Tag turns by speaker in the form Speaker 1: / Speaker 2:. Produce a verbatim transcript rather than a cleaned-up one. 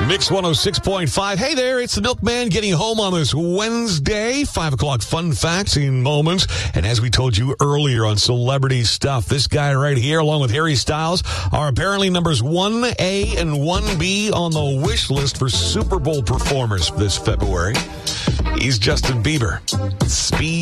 Speaker 1: Mix one oh six point five. Hey there, it's the Milkman getting home on this Wednesday. Five o'clock fun facts in moments. And as we told you earlier on Celebrity Stuff, this guy right here, along with Harry Styles, are apparently numbers one A and one B on the wish list for Super Bowl performers this February. He's Justin Bieber. Speed.